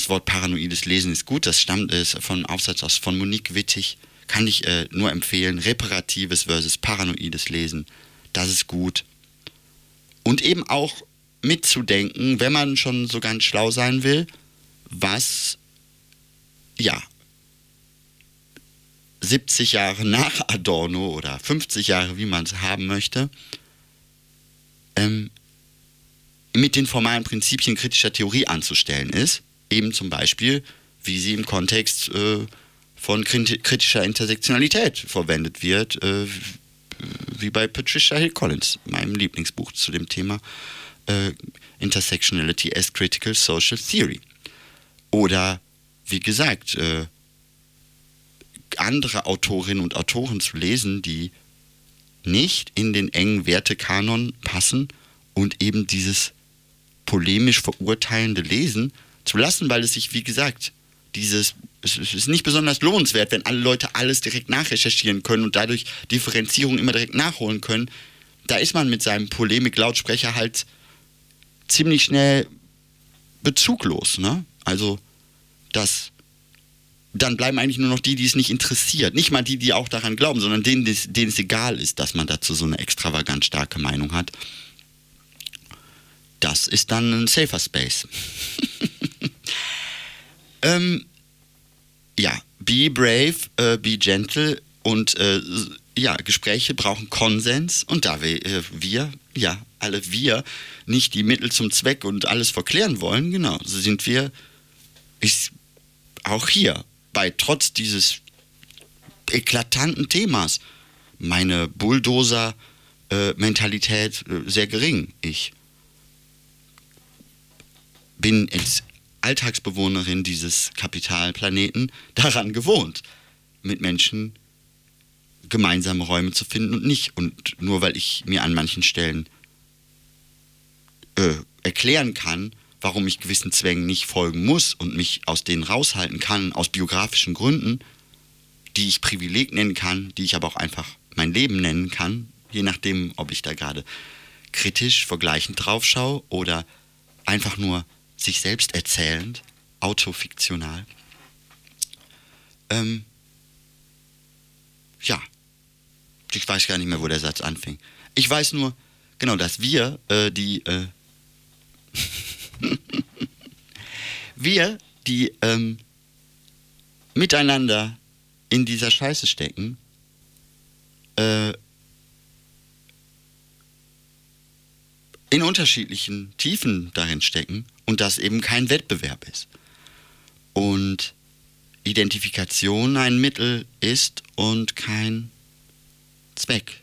das Wort paranoides Lesen ist gut, das stammt von Aufsatz von Monique Wittig, kann ich nur empfehlen. Reparatives versus paranoides Lesen, das ist gut. Und eben auch mitzudenken, wenn man schon so ganz schlau sein will, was, 70 Jahre nach Adorno oder 50 Jahre, wie man es haben möchte, mit den formalen Prinzipien kritischer Theorie anzustellen ist. Eben zum Beispiel, wie sie im Kontext von kritischer Intersektionalität verwendet wird, wie bei Patricia Hill Collins, meinem Lieblingsbuch zu dem Thema Intersectionality as Critical Social Theory. Oder, wie gesagt, andere Autorinnen und Autoren zu lesen, die nicht in den engen Wertekanon passen und eben dieses polemisch verurteilende Lesen zu lassen, weil es sich, wie gesagt, es ist nicht besonders lohnenswert, wenn alle Leute alles direkt nachrecherchieren können und dadurch Differenzierung immer direkt nachholen können. Da ist man mit seinem Polemik-Lautsprecher halt ziemlich schnell bezuglos, ne? Also, dann bleiben eigentlich nur noch die es nicht interessiert. Nicht mal die auch daran glauben, sondern denen es egal ist, dass man dazu so eine extravagant starke Meinung hat. Das ist dann ein safer Space. Be brave, be gentle und Gespräche brauchen Konsens und da wir nicht die Mittel zum Zweck und alles verklären wollen, genau, so sind wir auch hier trotz dieses eklatanten Themas meine Bulldozer-Mentalität sehr gering. Ich bin als Alltagsbewohnerin dieses Kapitalplaneten daran gewohnt, mit Menschen gemeinsame Räume zu finden und nicht. Und nur weil ich mir an manchen Stellen erklären kann, warum ich gewissen Zwängen nicht folgen muss und mich aus denen raushalten kann, aus biografischen Gründen, die ich Privileg nennen kann, die ich aber auch einfach mein Leben nennen kann, je nachdem, ob ich da gerade kritisch, vergleichend drauf schaue oder einfach nur sich selbst erzählend, autofiktional. Ich weiß gar nicht mehr, wo der Satz anfing. Ich weiß nur, genau, dass wir, die miteinander in dieser Scheiße stecken, in unterschiedlichen Tiefen darin stecken und das eben kein Wettbewerb ist. Und Identifikation ein Mittel ist und kein Zweck.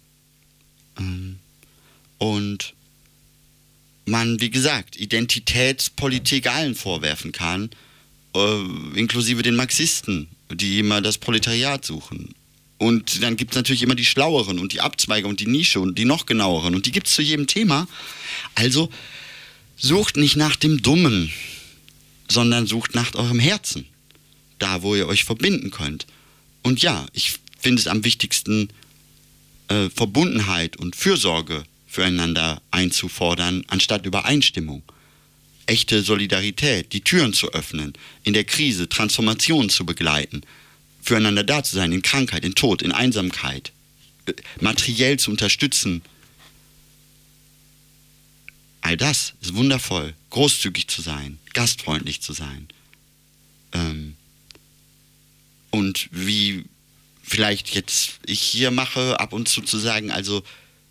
Und man, wie gesagt, Identitätspolitik allen vorwerfen kann, inklusive den Marxisten, die immer das Proletariat suchen. Und dann gibt es natürlich immer die Schlaueren und die Abzweige und die Nische und die noch genaueren. Und die gibt es zu jedem Thema. Also sucht nicht nach dem Dummen, sondern sucht nach eurem Herzen. Da, wo ihr euch verbinden könnt. Und ja, ich finde es am wichtigsten, Verbundenheit und Fürsorge füreinander einzufordern, anstatt Übereinstimmung. Echte Solidarität, die Türen zu öffnen, in der Krise Transformationen zu begleiten, füreinander da zu sein, in Krankheit, in Tod, in Einsamkeit, materiell zu unterstützen. All das ist wundervoll, großzügig zu sein, gastfreundlich zu sein. Und wie vielleicht jetzt ich hier mache, ab und zu sagen, also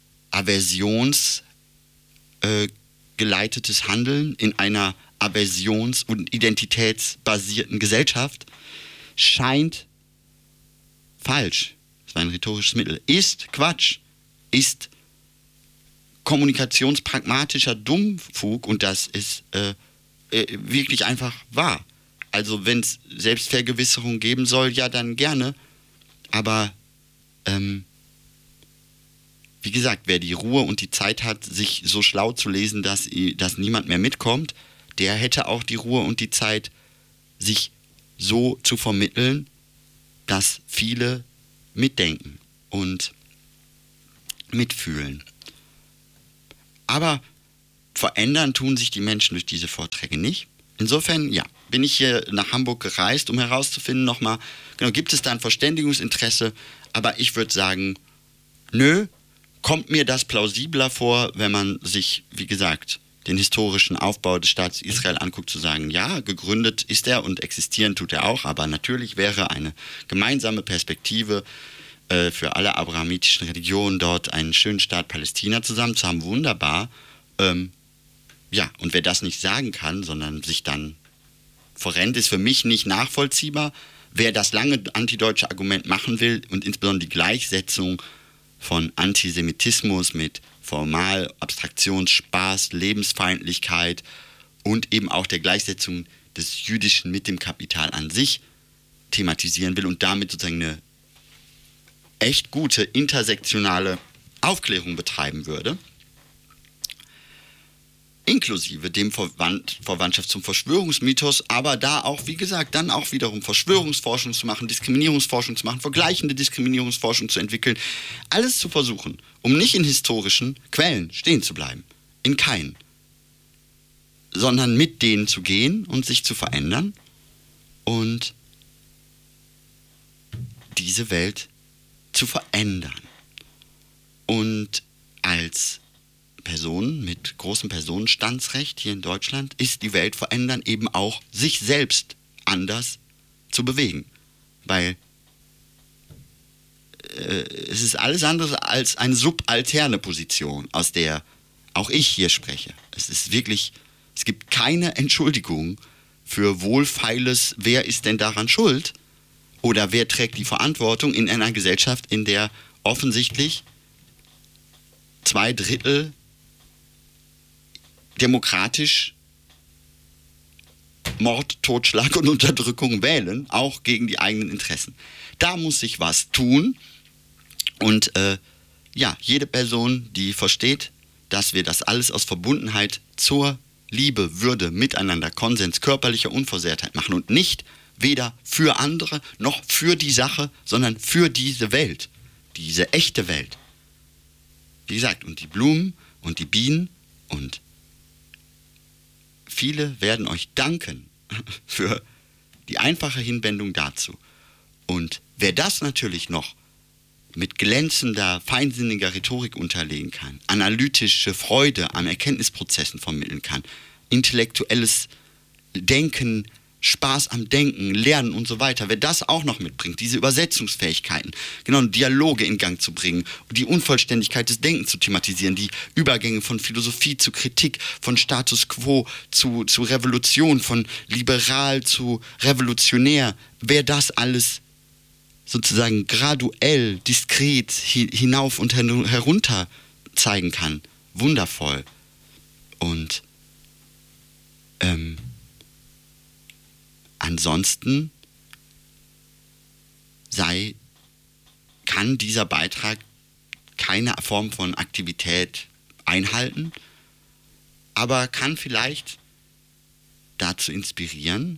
aversionsgeleitetes Handeln in einer aversions- und identitätsbasierten Gesellschaft scheint falsch. Das war ein rhetorisches Mittel. Ist Quatsch. Ist kommunikationspragmatischer Dummfug und das ist wirklich einfach wahr. Also wenn es Selbstvergewisserung geben soll, ja dann gerne. Aber wie gesagt, wer die Ruhe und die Zeit hat, sich so schlau zu lesen, dass niemand mehr mitkommt, der hätte auch die Ruhe und die Zeit, sich so zu vermitteln, dass viele mitdenken und mitfühlen. Aber verändern tun sich die Menschen durch diese Vorträge nicht. Insofern, ja, bin ich hier nach Hamburg gereist, um herauszufinden nochmal, genau, gibt es da ein Verständigungsinteresse? Aber ich würde sagen, nö, kommt mir das plausibler vor, wenn man sich, wie gesagt, den historischen Aufbau des Staates Israel anguckt, zu sagen, ja, gegründet ist er und existieren tut er auch, aber natürlich wäre eine gemeinsame Perspektive für alle abrahamitischen Religionen dort einen schönen Staat Palästina zusammen zu haben, wunderbar. Ja, und wer das nicht sagen kann, sondern sich dann verrennt, ist für mich nicht nachvollziehbar. Wer das lange antideutsche Argument machen will und insbesondere die Gleichsetzung von Antisemitismus mit Formal, Abstraktionsspaß, Lebensfeindlichkeit und eben auch der Gleichsetzung des Jüdischen mit dem Kapital an sich thematisieren will und damit sozusagen eine echt gute intersektionale Aufklärung betreiben würde, inklusive dem Verwandtschaft zum Verschwörungsmythos, aber da auch, wie gesagt, dann auch wiederum Verschwörungsforschung zu machen, Diskriminierungsforschung zu machen, vergleichende Diskriminierungsforschung zu entwickeln, alles zu versuchen, um nicht in historischen Quellen stehen zu bleiben, in keinen, sondern mit denen zu gehen und sich zu verändern und diese Welt zu verändern. Und als Person mit großem Personenstandsrecht hier in Deutschland ist die Welt verändern eben auch sich selbst anders zu bewegen. Weil es ist alles andere als eine subalterne Position, aus der auch ich hier spreche. Es ist wirklich, es gibt keine Entschuldigung für wohlfeiles, wer ist denn daran schuld oder wer trägt die Verantwortung in einer Gesellschaft, in der offensichtlich 2/3 demokratisch Mord, Totschlag und Unterdrückung wählen, auch gegen die eigenen Interessen. Da muss sich was tun und ja, jede Person, die versteht, dass wir das alles aus Verbundenheit zur Liebe, Würde, Miteinander, Konsens, körperlicher Unversehrtheit machen und nicht weder für andere noch für die Sache, sondern für diese Welt, diese echte Welt. Wie gesagt, und die Blumen und die Bienen und viele werden euch danken für die einfache Hinwendung dazu. Und wer das natürlich noch mit glänzender, feinsinniger Rhetorik unterlegen kann, analytische Freude an Erkenntnisprozessen vermitteln kann, intellektuelles Denken, Spaß am Denken, Lernen und so weiter, wer das auch noch mitbringt, diese Übersetzungsfähigkeiten, genau, Dialoge in Gang zu bringen, die Unvollständigkeit des Denkens zu thematisieren, die Übergänge von Philosophie zu Kritik, von Status Quo zu Revolution, von liberal zu revolutionär, wer das alles sozusagen graduell, diskret hinauf und herunter zeigen kann, wundervoll. Und ansonsten kann dieser Beitrag keine Form von Aktivität einhalten, aber kann vielleicht dazu inspirieren,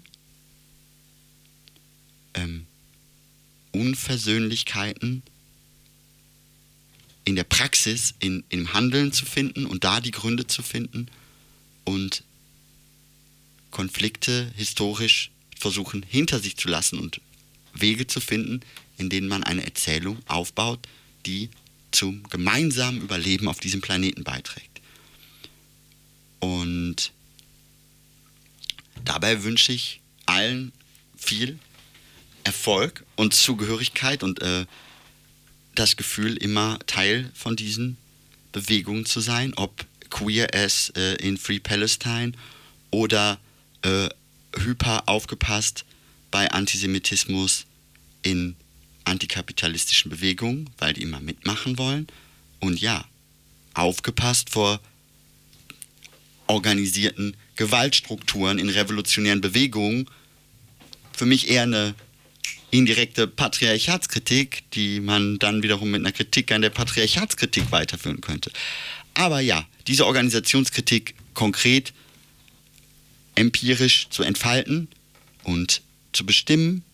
Unversöhnlichkeiten in der Praxis, im Handeln zu finden und da die Gründe zu finden und Konflikte historisch versuchen hinter sich zu lassen und Wege zu finden, in denen man eine Erzählung aufbaut, die zum gemeinsamen Überleben auf diesem Planeten beiträgt. Und dabei wünsche ich allen viel Erfolg und Zugehörigkeit und das Gefühl, immer Teil von diesen Bewegungen zu sein, ob Queer as in Free Palestine oder hyper aufgepasst bei Antisemitismus in antikapitalistischen Bewegungen, weil die immer mitmachen wollen. Und ja, aufgepasst vor organisierten Gewaltstrukturen in revolutionären Bewegungen. Für mich eher eine indirekte Patriarchatskritik, die man dann wiederum mit einer Kritik an der Patriarchatskritik weiterführen könnte. Aber ja, diese Organisationskritik konkret empirisch zu entfalten und zu bestimmen,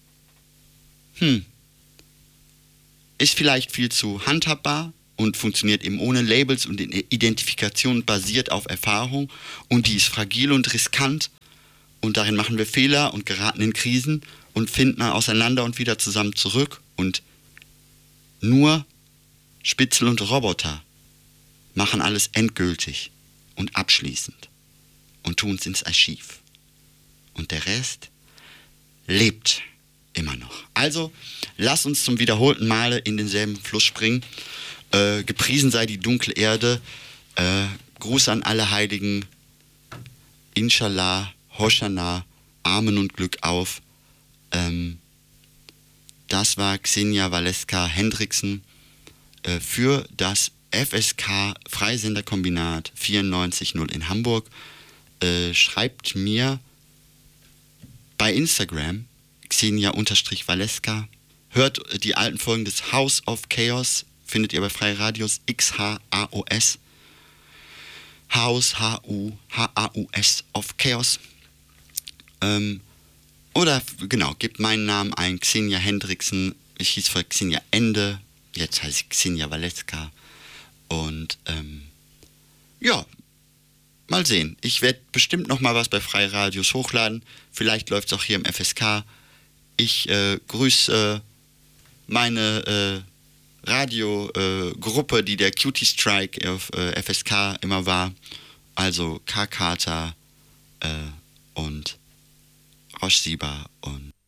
ist vielleicht viel zu handhabbar und funktioniert eben ohne Labels und Identifikation basiert auf Erfahrung und die ist fragil und riskant und darin machen wir Fehler und geraten in Krisen und finden auseinander und wieder zusammen zurück und nur Spitzel und Roboter machen alles endgültig und abschließend und tun es ins Archiv. Und der Rest lebt immer noch. Also, lass uns zum wiederholten Male in denselben Fluss springen. Gepriesen sei die dunkle Erde. Gruß an alle Heiligen. Inshallah, Hoshana, Amen und Glück auf. Das war Xenia Waleska-Hendriksen für das FSK Freisenderkombinat 94.0 in Hamburg. Schreibt mir bei Instagram Xenia_Waleska. Hört die alten Folgen des House of Chaos, findet ihr bei Freie Radios, XHAOS. House, HUHAUS of Chaos. Oder genau, gebt meinen Namen ein, Xenia Hendriksen. Ich hieß vorher Xenia Ende, jetzt heiße ich Xenia Waleska. Und ja, mal sehen. Ich werde bestimmt noch mal was bei Freie Radios hochladen. Vielleicht läuft es auch hier im FSK. Ich grüße meine Radiogruppe, die der Cutie Strike auf FSK immer war. Also K. Carter und Roche Sieber und